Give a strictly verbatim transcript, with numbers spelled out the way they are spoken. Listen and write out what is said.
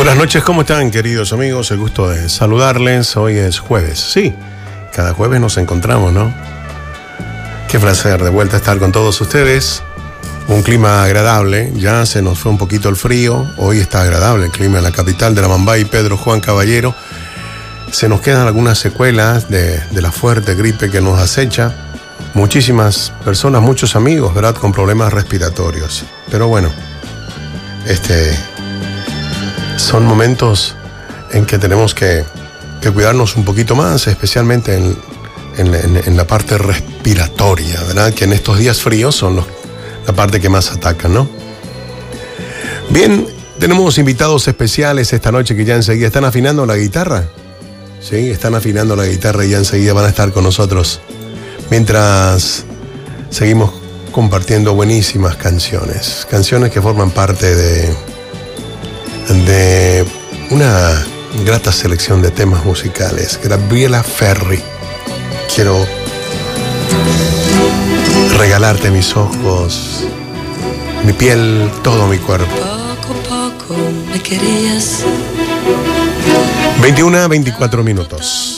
Buenas noches, ¿cómo están, queridos amigos? El gusto de saludarles. Hoy es jueves. Sí, cada jueves nos encontramos, ¿no? Qué placer de vuelta estar con todos ustedes. Un clima agradable, ya se nos fue un poquito el frío. Hoy está agradable el clima en la capital de la Mambay, Pedro Juan Caballero. Se nos quedan algunas secuelas de, de la fuerte gripe que nos acecha. Muchísimas personas, muchos amigos, ¿verdad?, con problemas respiratorios. Pero bueno, este... son momentos en que tenemos que, que cuidarnos un poquito más, especialmente en, en, en, en la parte respiratoria, ¿verdad? Que en estos días fríos son los, la parte que más atacan, ¿no? Bien, tenemos invitados especiales esta noche que ya enseguida están afinando la guitarra. Sí, están afinando la guitarra y ya enseguida van a estar con nosotros. Mientras seguimos compartiendo buenísimas canciones. Canciones que forman parte de... de una grata selección de temas musicales. Gabriela Ferri. Quiero regalarte mis ojos, mi piel, todo mi cuerpo. Poco a poco me querías. veintiuna a veinticuatro minutos.